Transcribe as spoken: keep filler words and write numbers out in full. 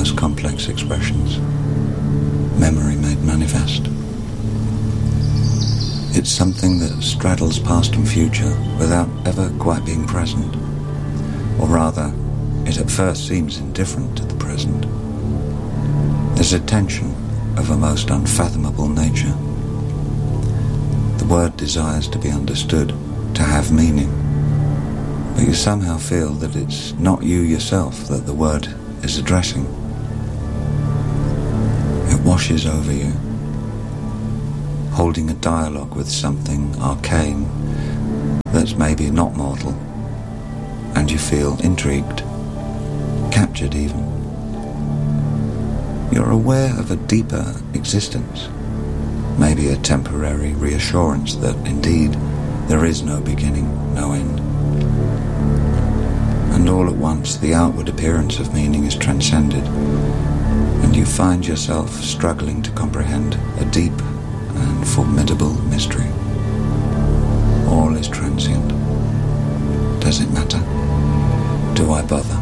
most complex expressions, memory made manifest. It's something that straddles past and future without ever quite being present. Or rather, it at first seems indifferent to the present. There's a tension of a most unfathomable nature. The word desires to be understood, to have meaning, but you somehow feel that it's not you yourself that the word is addressing. It washes over you, holding a dialogue with something arcane that's maybe not mortal, and you feel intrigued, captured even. You're aware of a deeper existence, maybe a temporary reassurance that indeed there is no beginning, no end. And all at once the outward appearance of meaning is transcended, and you find yourself struggling to comprehend a deep and formidable mystery. All is transient. Does it matter? Do I bother?